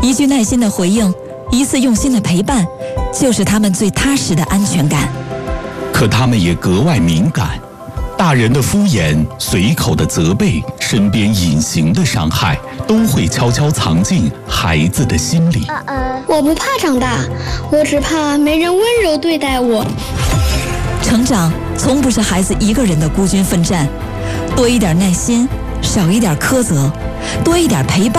一句耐心的回应，一次用心的陪伴，就是他们最踏实的安全感。 可他们也格外敏感，大人的敷衍、随口的责备、身边隐形的伤害，都会悄悄藏进孩子的心里。 我不怕长大，我只怕没人温柔对待我。 成长从不是孩子一个人的孤军奋战，多一点耐心，少一点苛责，多一点陪伴。